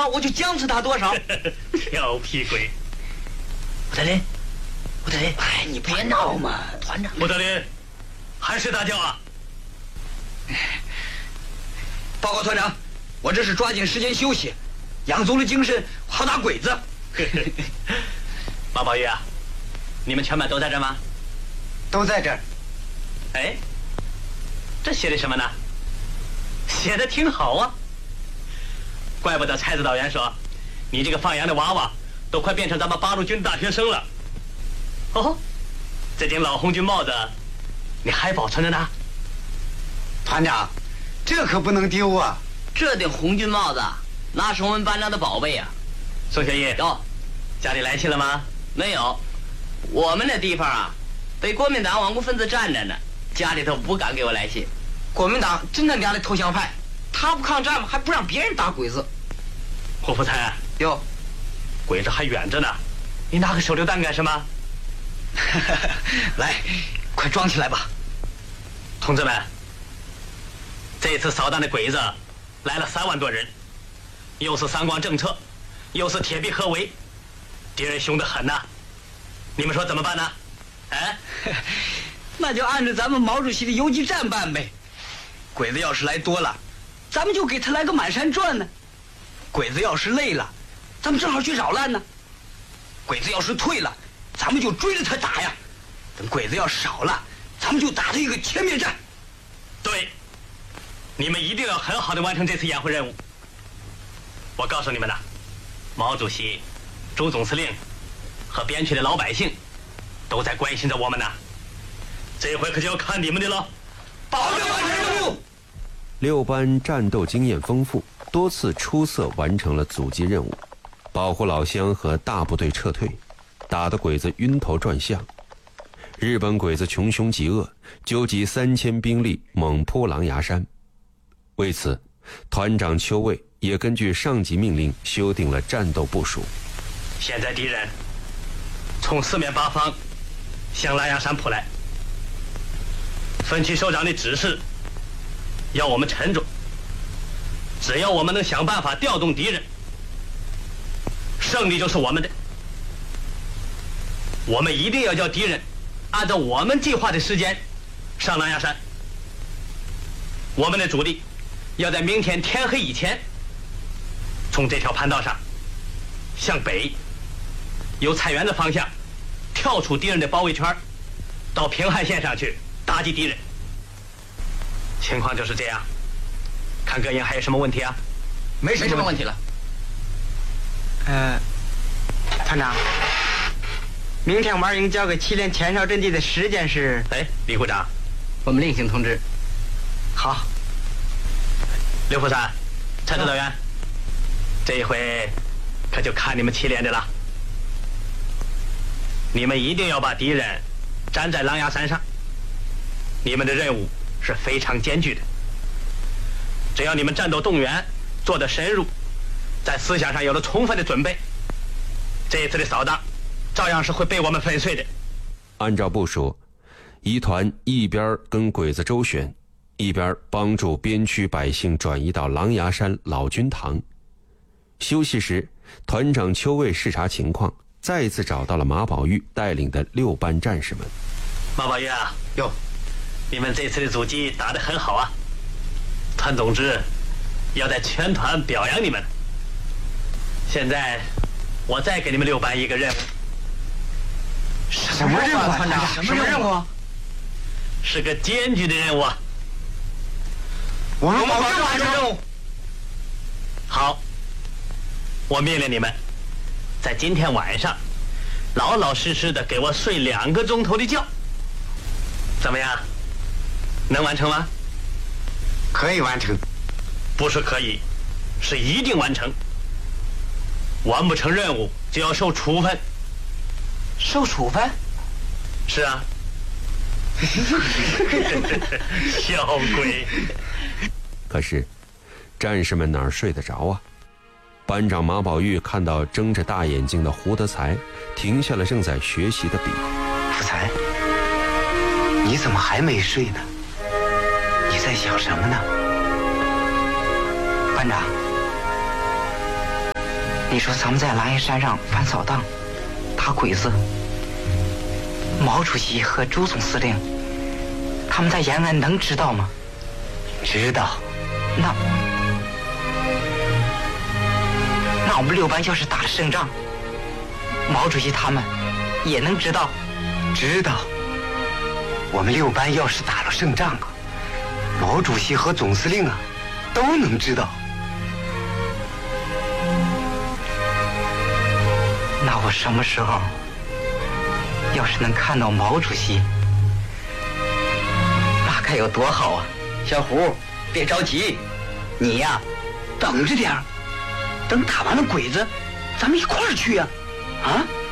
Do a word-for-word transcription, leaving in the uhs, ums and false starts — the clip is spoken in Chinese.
少，我就奖赐他多少。 调皮鬼！吴德林，吴德林， 哎，你别闹嘛，团长。 吴德林，还是大叫啊！ 报告团长，我这是抓紧时间休息，养足了精神，好打鬼子。 马宝玉啊，你们全班都在这吗？ 都在这儿。 哎，这写的什么呢？写的挺好啊。怪不得蔡指导员说，你这个放羊的娃娃都快变成咱们八路军大学生了。哦，这顶老红军帽子你还保存着呢？ 团长，这可不能丢啊！ 这顶红军帽子那是我们班长的宝贝啊。 宋学义， 哟， 家里来信了吗？ 没有，我们那地方啊，被国民党顽固分子占着呢，家里头不敢给我来信。 国民党真他娘的投降派，他不抗战吗？还不让别人打鬼子。 胡福才， 哟， 鬼子还远着呢，你拿个手榴弹干什么？ 来，快装起来吧。 同志们，这次扫荡的鬼子来了三万多人，又是三光政策，又是铁壁合围，敌人凶得很呐、啊。你们说怎么办呢？哎， 那就按照咱们毛主席的游击战办呗。鬼子要是来多了，咱们就给他来个满山转呢；鬼子要是累了，咱们正好去扰乱呢；鬼子要是退了，咱们就追着他打呀；等鬼子要少了，咱们就打他一个全面战。 对，你们一定要很好的完成这次掩护任务。我告诉你们呐，毛主席、朱总司令和边区的老百姓都在关心着我们呢。这回可就要看你们的了， 保证完成任务。 六班战斗经验丰富，多次出色完成了阻击任务，保护老乡和大部队撤退，打得鬼子晕头转向。日本鬼子穷凶极恶，纠集三千兵力猛扑狼牙山。为此，团长邱卫也根据上级命令修订了战斗部署。 现在敌人从四面八方向狼牙山扑来，分区首长的指示要我们沉着，只要我们能想办法调动敌人，胜利就是我们的。我们一定要叫敌人按照我们计划的时间上狼牙山。我们的主力要在明天天黑以前从这条盘道上向北，由菜园子方向跳出敌人的包围圈，到平汉线上去打击敌人。情况就是这样，看各营还有什么问题啊？ 没什么问题了。呃，团长，明天玩营交给七连前哨阵地的时间是？ 哎，李股长， 我们另行通知。好。 刘福山，蔡指导员，这一回可就看你们七连的了。你们一定要把敌人粘在狼牙山上。你们的任务是非常艰巨的，只要你们战斗动员做得深入，在思想上有了充分的准备，这一次的扫荡照样是会被我们粉碎的。 按照部署，一团一边跟鬼子周旋，一边帮助边区百姓转移到狼牙山老君堂。休息时，团长邱卫视察情况，再一次找到了马宝玉带领的六班战士们。 马宝玉啊， 哟， 你们这次的阻击打得很好啊！团总之要在全团表扬你们。现在我再给你们六班一个任务。 什么任务啊，团长？什么任务？ 是个艰巨的任务啊！ 我们保证完成任务。 好，我命令你们，在今天晚上，老老实实的给我睡两个钟头的觉。怎么样？能完成吗？ 可以完成。 不是可以，是一定完成。完不成任务就要受处分。 受处分？ 是啊。小鬼。 可是战士们哪儿睡得着啊？班长马宝玉看到睁着大眼睛的胡德才，停下了正在学习的笔。 福才，你怎么还没睡呢？你在想什么呢？班长， 你说咱们在狼烟山上反扫荡、打鬼子，毛主席和朱总司令他们在延安能知道吗？ 知道。 那那我们六班要是打了胜仗，毛主席他们也能知道？ 知道。我们六班要是打了胜仗啊，毛主席和总司令啊都能知道。 那我什么时候要是能看到毛主席，那该有多好啊！ 小胡，别着急，你呀，等着点儿，等打完了鬼子，咱们一块儿去呀，啊！